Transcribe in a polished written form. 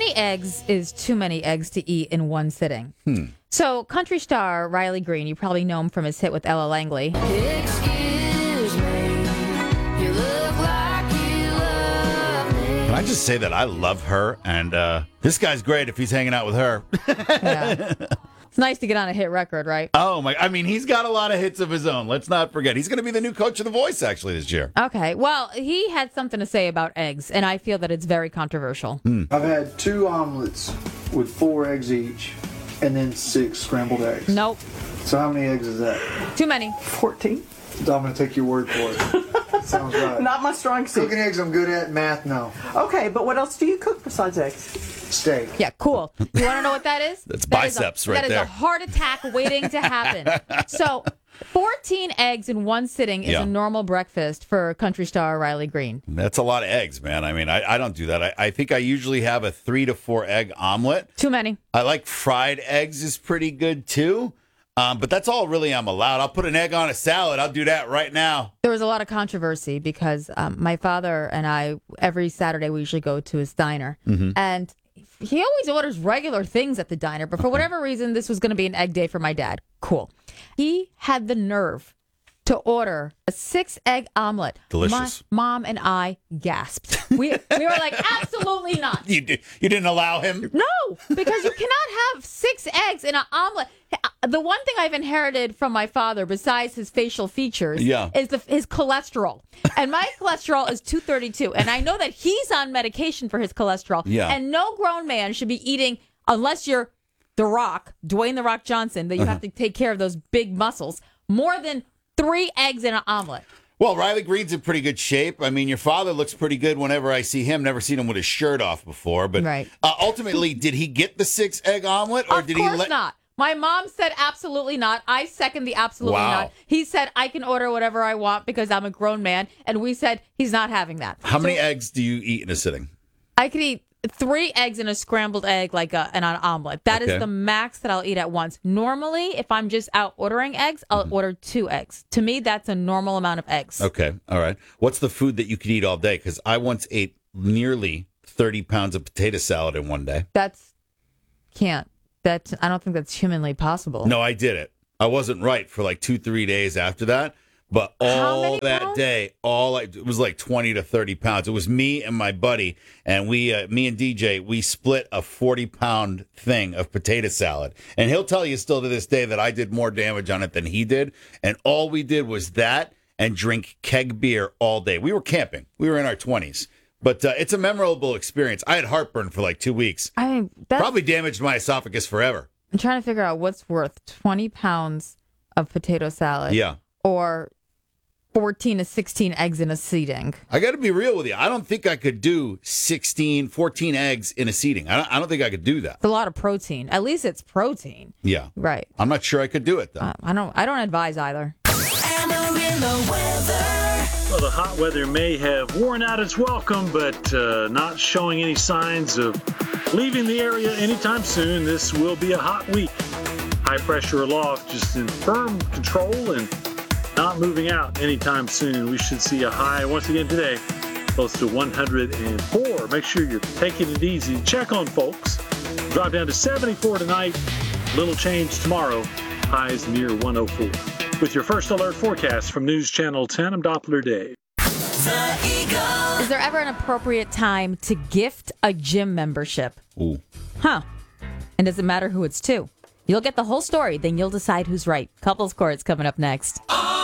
many eggs is too many eggs to eat in one sitting? So, country star Riley Green, you probably know him from his hit with Ella Langley. Excuse me, you look like you love me. Can I just say that I love her, and this guy's great if he's hanging out with her. Yeah. It's nice to get on a hit record, right? Oh, my. I mean, he's got a lot of hits of his own. Let's not forget. He's going to be the new coach of The Voice, actually, this year. Okay. Well, he had something to say about eggs, and I feel that it's very controversial. I've had 2 omelets with 4 eggs each, and then 6 scrambled eggs. Nope. So how many eggs is that? Too many. 14. I'm going to take your word for it. Sounds right. Not my strong suit. Cooking eggs I'm good at. Math, no. Okay, but what else do you cook besides eggs? Steak. Yeah, cool. You want to know what that is? That's That is biceps a, right That there. is a heart attack waiting to happen. So, 14 eggs in one sitting is Yeah. a normal breakfast for country star Riley Green. That's a lot of eggs, man. I mean, I don't do that. I think I usually have a 3 to 4 egg omelet. Too many. I like fried eggs is pretty good, too. But that's all really I'm allowed. I'll put an egg on a salad. I'll do that right now. There was a lot of controversy because my father and I, every Saturday, we usually go to his diner. And he always orders regular things at the diner. But for whatever reason, this was going to be an egg day for my dad. Cool. He had the nerve to order a 6-egg omelet. Delicious. My mom and I gasped. We were like, absolutely not. You didn't allow him? No, because you cannot have 6 eggs in an omelet. The one thing I've inherited from my father, besides his facial features, is his cholesterol. And my cholesterol is 232. And I know that he's on medication for his cholesterol. Yeah. And no grown man should be eating, unless you're The Rock, Dwayne The Rock Johnson, that you have to take care of those big muscles, more than 3 eggs in an omelet. Well, Riley Green's in pretty good shape. I mean, your father looks pretty good whenever I see him. Never seen him with his shirt off before. But Right. Ultimately, did he get the 6-egg omelet? Or Of did course he let... not. My mom said absolutely not. I second the absolutely Wow. not. He said I can order whatever I want because I'm a grown man. And we said he's not having that. How many eggs do you eat in a sitting? I could eat 3 eggs and a scrambled egg and an omelet. That is Okay. the max that I'll eat at once. Normally, if I'm just out ordering eggs, I'll order 2 eggs. To me, that's a normal amount of eggs. Okay. All right. What's the food that you could eat all day? Because I once ate nearly 30 pounds of potato salad in one day. I don't think that's humanly possible. No, I did it. I wasn't right for like 2-3 days after that. But How all many that pounds? day, it was like 20 to 30 pounds. It was me and my buddy, and me and DJ, we split a 40-pound thing of potato salad. And he'll tell you still to this day that I did more damage on it than he did. And all we did was that and drink keg beer all day. We were camping. We were in our 20s. But it's a memorable experience. I had heartburn for like 2 weeks. Probably damaged my esophagus forever. I'm trying to figure out what's worth 20 pounds of potato salad. Yeah. Or 14 to 16 eggs in a seating. I got to be real with you. I don't think I could do 14 eggs in a seating. I don't think I could do that. It's a lot of protein. At least it's protein. Yeah. Right. I'm not sure I could do it, though. I don't advise either. Amarillo weather. Well, the hot weather may have worn out its welcome, but not showing any signs of leaving the area anytime soon. This will be a hot week. High pressure aloft, just in firm control and not moving out anytime soon. We should see a high once again today, close to 104. Make sure you're taking it easy. Check on folks. Drop down to 74 tonight. Little change tomorrow. Highs near 104. With your first alert forecast from News Channel 10, I'm Doppler Dave. The Eagle. Is there ever an appropriate time to gift a gym membership? Ooh. Huh. And does it matter who it's to? You'll get the whole story, then you'll decide who's right. Couples Court's coming up next.